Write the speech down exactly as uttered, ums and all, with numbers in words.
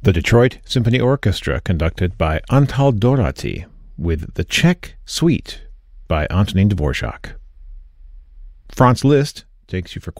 The Detroit Symphony Orchestra, conducted by Antal Dorati, with the Czech Suite by Antonín Dvořák. Franz Liszt takes you for